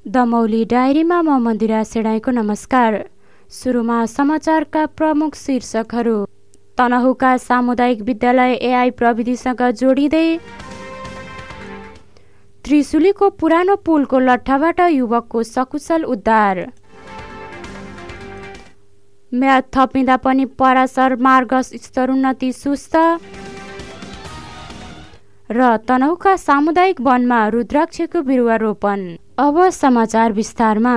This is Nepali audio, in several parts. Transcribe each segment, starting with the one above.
दमौली डायरीमा म मन्दिरा सेडाईको नमस्कार। सुरुमा समाचारका प्रमुख शीर्षकहरू। तनहुका सामुदायिक विद्यालय एआई प्रविधिसँग जोडिँदै। त्रिशुलीको पुरानो पुलको लट्ठाबाट युवकको सकुशल उद्धार। म्याद थपिँदा पनि पराशर मार्ग स्तरोन्नति सुस्त। र तनहुका सामुदायिक वनमा रुद्राक्षको बिरुवा रोपण। अब समाचार विस्तारमा।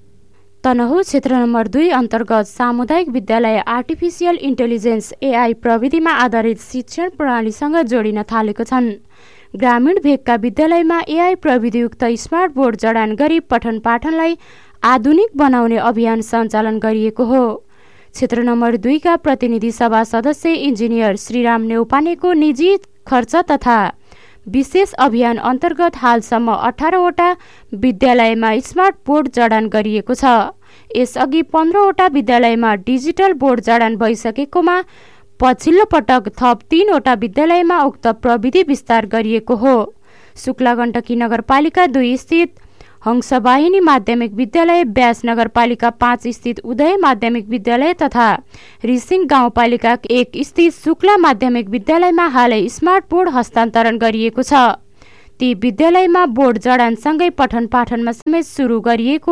तनहु क्षेत्र नम्बर 2 अन्तर्गत सामुदायिक विद्यालय आर्टिफिसियल इन्टेलिजेन्स एआई प्रविधिमा आधारित शिक्षण प्रणालीसँग जोडिन थालेको छन्। ग्रामीण भेगका विद्यालयमा एआई प्रविधियुक्त स्मार्ट बोर्ड जडान गरी पठन पाठनलाई आधुनिक बनाउने अभियान सञ्चालन गरिएको हो। क्षेत्र नम्बर 2 का प्रतिनिधि सभा सदस्य इन्जिनियर श्रीराम नेउपानेको निजी खर्च तथा विशेष अभियान अन्तर्गत हालसम्म 18वटा विद्यालयमा स्मार्ट बोर्ड जडान गरिएको छ। यसअघि 15वटा विद्यालयमा डिजिटल बोर्ड जडान भइसकेकोमा पछिल्लो पटक थप 3वटा विद्यालयमा उक्त प्रविधि विस्तार गरिएको हो। शुक्लागण्डकी नगरपालिका 2 स्थित हंसवाहिनी माध्यमिक विद्यालय, ब्यास नगरपालिका 5 स्थित उदय माध्यमिक विद्यालय तथा रिसिङ गाउँपालिका 1 स्थित शुक्ला माध्यमिक विद्यालयमा हालै स्मार्ट बोर्ड हस्तान्तरण गरिएको छ। ती विद्यालयमा बोर्ड जडानसँगै पठन पाठनमा समेत सुरु गरिएको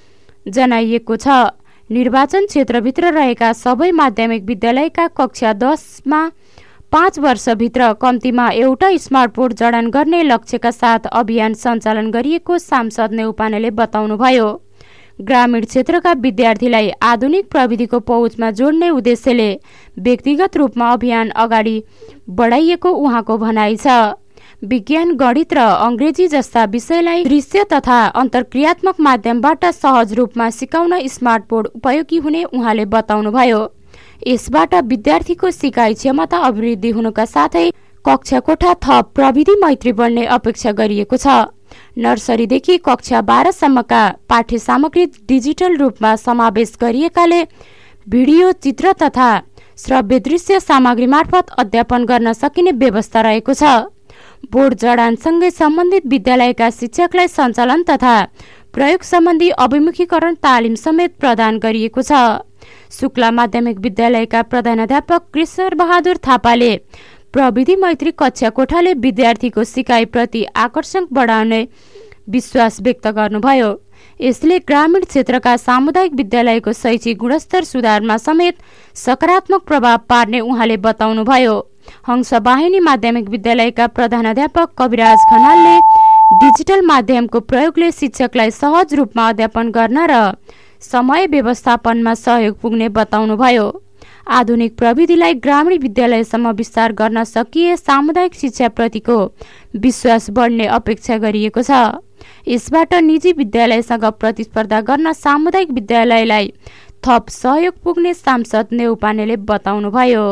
जनाइएको छ। निर्वाचन क्षेत्रभित्र रहेका सबै माध्यमिक विद्यालयका कक्षा 10मा 5 वर्षभित्र कम्तीमा एउटा स्मार्ट बोर्ड जडान गर्ने लक्ष्यका साथ अभियान सञ्चालन गरिएको सांसद नेउपानेले बताउनुभयो। ग्रामीण क्षेत्रका विद्यार्थीलाई आधुनिक प्रविधिको पहुँचमा जोड्ने उद्देश्यले व्यक्तिगत रूपमा अभियान अगाडि बढाइएको उहाँको भनाइ छ। विज्ञान, गणित र अङ्ग्रेजी जस्ता विषयलाई दृश्य तथा अन्तर्क्रियात्मक माध्यमबाट सहज रूपमा सिकाउन स्मार्ट बोर्ड उपयोगी हुने उहाँले बताउनुभयो। यसबाट विद्यार्थीको सिकाइ क्षमता अभिवृद्धि हुनुका साथै कक्षा कोठा थप प्रविधि मैत्री बन्ने अपेक्षा गरिएको छ। नर्सरीदेखि कक्षा 12सम्मका पाठ्य सामग्री डिजिटल रूपमा समावेश गरिएकाले भिडियो, चित्र तथा श्रव्य दृश्य सामग्री मार्फत अध्यापन गर्न सकिने व्यवस्था रहेको छ। बोर्ड जडानसँगै सम्बन्धित विद्यालयका शिक्षकलाई सञ्चालन तथा प्रयोग सम्बन्धी अभिमुखीकरण तालिम समेत प्रदान गरिएको छ। शुक्ला माध्यमिक विद्यालयका प्रधानाध्यापक कृष्ण बहादुर थापाले प्रविधि मैत्री कक्षा कोठाले विद्यार्थीको सिकाइप्रति आकर्षण बढाउने विश्वास व्यक्त गर्नुभयो। यसले ग्रामीण क्षेत्रका सामुदायिक विद्यालयको शैक्षिक गुणस्तर सुधारमा समेत सकारात्मक प्रभाव पार्ने उहाँले बताउनुभयो। हंसवाहिनी माध्यमिक विद्यालयका प्रधानाध्यापक कविराज खनालले डिजिटल माध्यमको प्रयोगले शिक्षकलाई सहज रूपमा अध्यापन गर्न र समय व्यवस्थापनमा सहयोग पुग्ने बताउनुभयो। आधुनिक प्रविधिलाई ग्रामीण विद्यालयसम्म विस्तार गर्न सकिए सामुदायिक शिक्षाप्रतिको विश्वास बढ्ने अपेक्षा गरिएको छ। यसबाट निजी विद्यालयसँग प्रतिस्पर्धा गर्न सामुदायिक विद्यालयलाई थप सहयोग पुग्ने सांसद नेउपानेले बताउनुभयो।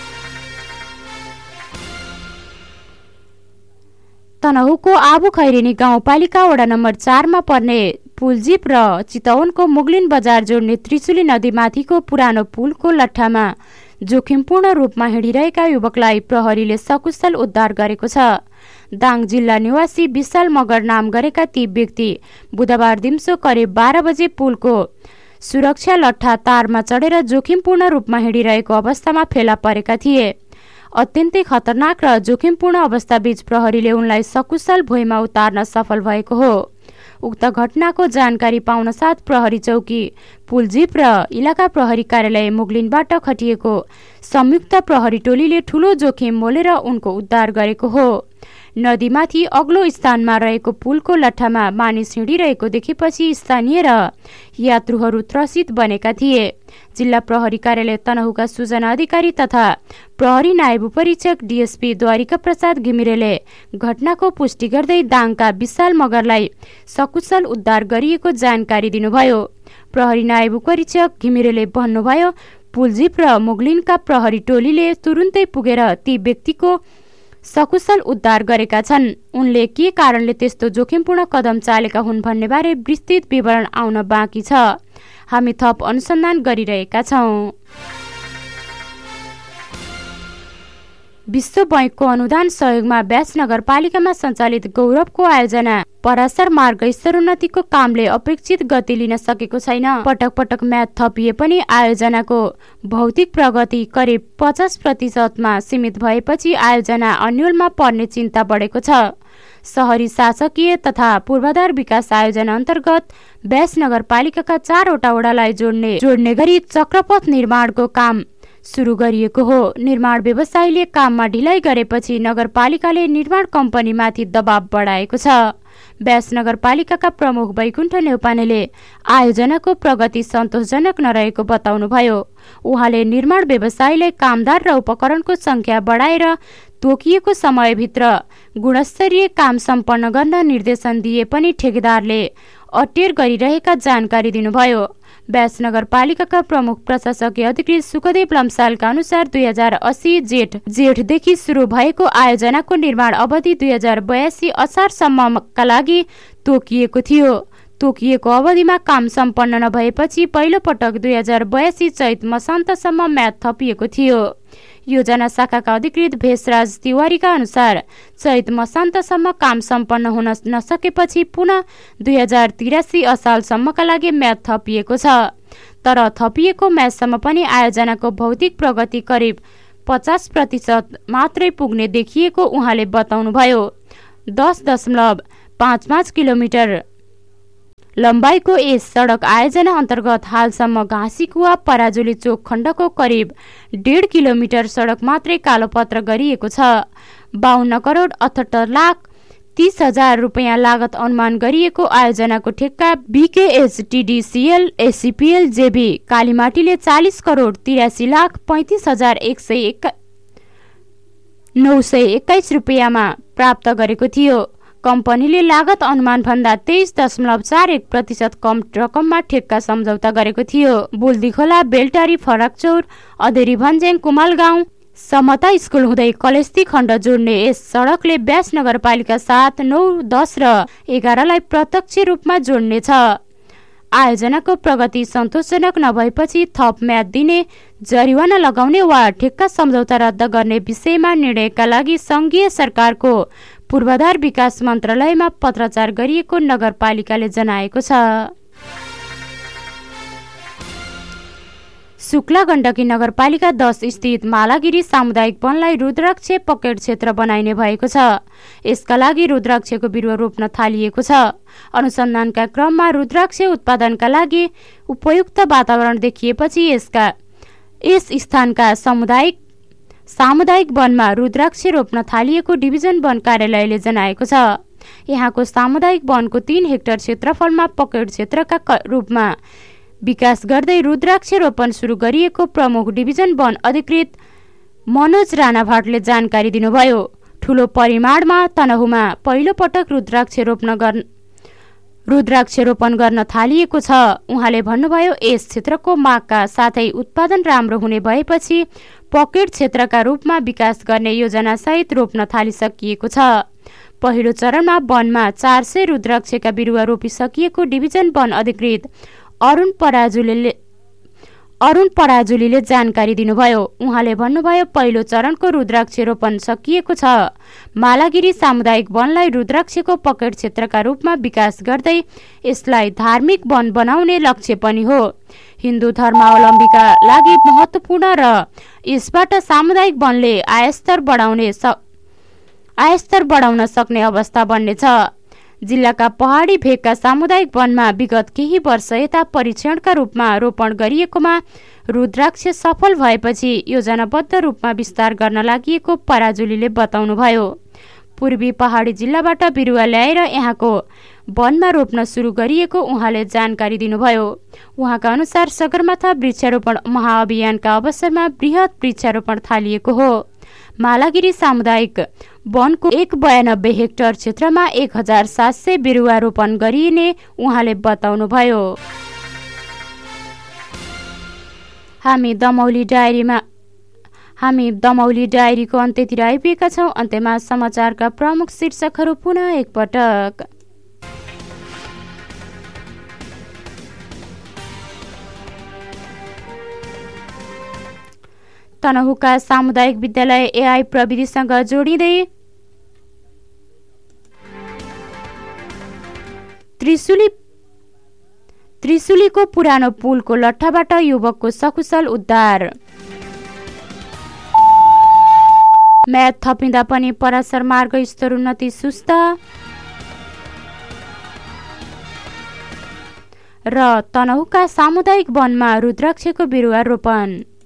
तनहुको आबु खैरेनी गाउँपालिका वडा नम्बर 4 मा पर्ने पुलजीप र चितवनको मुगलिन बजार जोड्ने त्रिशुली नदीमाथिको पुरानो पुलको लट्ठामा जोखिमपूर्ण रूपमा हिँडिरहेका युवकलाई प्रहरीले सकुशल उद्धार गरेको छ। दाङ जिल्ला निवासी विशाल मगर नाम गरेका ती व्यक्ति बुधबार दिउँसो करिब 12 बजे पुलको सुरक्षा लट्ठा तारमा चढेर जोखिमपूर्ण रूपमा हिँडिरहेको अवस्थामा फेला परेका थिए। अत्यन्तै खतरनाक र जोखिमपूर्ण अवस्थाबीच प्रहरीले उनलाई सकुशल भुइँमा उतार्न सफल भएको हो। उक्त घटनाको जानकारी पाउन साथ प्रहरी चौकी पुलजीप र इलाका प्रहरी कार्यालय मुगलिनबाट खटिएको संयुक्त प्रहरी टोलीले ठूलो जोखिम मोलेर उनको उद्धार गरेको हो। नदीमाथि अग्लो स्थानमा रहेको पुलको लट्ठामा मानिस हिँडिरहेको देखेपछि स्थानीय र यात्रुहरू त्रसित बनेका थिए। जिल्ला प्रहरी कार्यालय तनहुका सूचना अधिकारी तथा प्रहरी नायब उपरीक्षक डीएसपी द्वारिका प्रसाद घिमिरेले घटनाको पुष्टि गर्दै दाङका विशाल मगरलाई सकुशल उद्धार गरिएको जानकारी दिनुभयो। प्रहरी नायब उपरीक्षक घिमिरेले भन्नुभयो, पुलजीप र मुगलिनका प्रहरी टोलीले तुरुन्तै पुगेर ती व्यक्तिको सकुशल उद्धार गरेका छन्। उनले के कारणले त्यस्तो जोखिमपूर्ण कदम चालेका हुन् भन्ने बारे विस्तृत विवरण आउन बाँकी छ। हामी थप अनुसन्धान गरिरहेका छौं। विश्व बैंकको अनुदान सहयोगमा ब्यास नगरपालिकामा सञ्चालित गौरवको आयोजना पराशर मार्ग स्तरोन्नतिको कामले अपेक्षित गति लिन सकेको छैन। पटक पटक म्याद थपिए पनि आयोजनाको भौतिक प्रगति करिब 50% सीमित भएपछि आयोजना अन्योलमा पर्ने चिन्ता बढेको छ। शहरी शासकीय तथा पूर्वाधार विकास आयोजना अन्तर्गत ब्यास नगरपालिकाका 4वटा वडालाई जोड्ने गरी चक्रपथ निर्माणको काम सुरु गरिएको हो। निर्माण व्यवसायीले काममा ढिलाइ गरेपछि नगरपालिकाले निर्माण कम्पनीमाथि दबाव बढाएको छ। ब्यास नगरपालिकाका प्रमुख वैकुण्ठ नेउपानेले आयोजनाको प्रगति सन्तोषजनक नरहेको बताउनुभयो। उहाँले निर्माण व्यवसायीलाई कामदार र उपकरणको संख्या बढाएर तोकिएको समयभित्र गुणस्तरीय काम सम्पन्न गर्न निर्देशन दिए पनि ठेकेदारले अटेर गरिरहेका जानकारी दिनुभयो। ब्यास नगरपालिकाका प्रमुख प्रशासकीय अधिकृत सुखदेव लम्सालका अनुसार 2080 जेठदेखि सुरु भएको आयोजनाको निर्माण अवधि 2082 असारसम्मका लागि तोकिएको थियो। तोकिएको अवधिमा काम सम्पन्न नभएपछि पहिलो पटक 2082 चैत मसान्तसम्म म्याद थपिएको थियो। योजना शाखाका अधिकृत भेषराज तिवारीका अनुसार चैत मसान्तसम्म काम सम्पन्न हुन नसकेपछि पुनः 2083 असालसम्मका लागि म्याद थपिएको छ। तर थपिएको म्यादसम्म पनि आयोजनाको भौतिक प्रगति करिब 50% मात्रै पुग्ने देखिएको उहाँले बताउनुभयो। 10.55 किलोमिटर लम्बाइको यस सडक आयोजना अन्तर्गत हालसम्म घाँसीकुवा पराजुली चोक खण्डको करिब 1.5 किलोमिटर सडक मात्रै कालोपत्र गरिएको छ। 52 करोड 78 लाख 30,000 रुपियाँ लागत अनुमान गरिएको आयोजनाको ठेक्का BKHTDCL ACPL JB कालीमाटीले 40 crore 83 lakh 35,921 रुपियाँमा प्राप्त गरेको थियो। कम्पनीले लागत अनुमान भन्दा 23.41% कम रकममा ठेक्का सम्झौता गरेको थियो। बुल्दीखोला बेलटारी फराकचौर अधेरी भन्ज्याङ कुमाल गाउँ समता स्कुल हुँदै कलेस्ती खण्ड जोड्ने यस सडकले ब्यास नगरपालिका 7, 9, 10 र 11लाई प्रत्यक्ष रूपमा जोड्नेछ। आयोजनाको प्रगति सन्तोषजनक नभएपछि थप म्याद दिने, जरिवाना लगाउने वा ठेक्का सम्झौता रद्द गर्ने विषयमा निर्णयका लागि सङ्घीय सरकारको पूर्वाधार विकास मन्त्रालयमा पत्राचार गरिएको नगरपालिकाले जनाएको छ। शुक्ला गण्डकी नगरपालिका 10 स्थित मालागिरी सामुदायिक वनलाई रुद्राक्ष पकेट क्षेत्र बनाइने भएको छ। यसका लागि रुद्राक्षको बिरुवा रोप्न थालिएको छ। अनुसन्धानका क्रममा रुद्राक्ष उत्पादनका लागि उपयुक्त वातावरण देखिएपछि यस स्थानका सामुदायिक वनमा रुद्राक्ष रोप्न थालिएको डिभिजन वन कार्यालयले जनाएको छ। यहाँको सामुदायिक वनको 3 हेक्टर क्षेत्रफलमा पकेट क्षेत्रका रूपमा विकास गर्दै रुद्राक्ष रोपन सुरु गरिएको प्रमुख डिभिजन वन अधिकृत मनोज राणा भट्टले जानकारी दिनुभयो। ठूलो परिमाणमा तनहुमा पहिलो पटक रुद्राक्ष रोपन गर्न थालिएको छ। उहाँले भन्नुभयो, यस क्षेत्रको मागका साथै उत्पादन राम्रो हुने भएपछि पकेट क्षेत्रका रूपमा विकास गर्ने योजना सहित रोप्न थालिसकिएको छ। पहिलो चरणमा वनमा 400 रुद्राक्षका बिरुवा रोपिसकिएको डिभिजन वन अधिकृत अरुण पराजुलीले जानकारी दिनुभयो। उहाँले भन्नुभयो, पहिलो चरणको रुद्राक्ष रोपन सकिएको छ। मालागिरी सामुदायिक वनलाई रुद्राक्षको पकेट क्षेत्रका रूपमा विकास गर्दै यसलाई धार्मिक वन बनाउने लक्ष्य पनि हो। हिन्दू धर्मावलम्बीका लागि महत्त्वपूर्ण र यसबाट सामुदायिक वनले आयस्तर बढाउन सक्ने अवस्था बन्नेछ। जिल्लाका पहाडी भेगका सामुदायिक वनमा विगत केही वर्ष यता परीक्षणका रूपमा रोपण गरिएकोमा रुद्राक्ष सफल भएपछि योजनाबद्ध रूपमा विस्तार गर्न लागि पराजुलीले बताउनुभयो। पूर्वी पहाडी जिल्लाबाट बिरुवा ल्याएर यहाँको वनमा रोप्न सुरु गरिएको उहाँले जानकारी दिनुभयो। उहाँका अनुसार सगरमाथा वृक्षारोपण महाअभियानका अवसरमा बृहत वृक्षारोपण थालिएको हो। मालागिरी सामुदायिक वनको 192 हेक्टर क्षेत्रमा 1700 बिरुवा रोपन गरिने उहाँले बताउनुभयो। हामी दमौली डायरीको अन्त्यतिर आइपुगेका छौं। अन्त्यमा समाचारका प्रमुख शीर्षकहरू पुनः एकपटक। तनहुका सामुदायिक विद्यालय एआई प्रविधिसँग जोडिँदै त्रिशुलीको पुरानो पुलको लट्ठाबाट युवकको सकुशल उद्धार। म्याद थपिँदा पनि पराशर मार्ग स्तरोन्नति सुस्त। र तनहुका सामुदायिक वनमा रुद्राक्षको बिरुवा रोपन।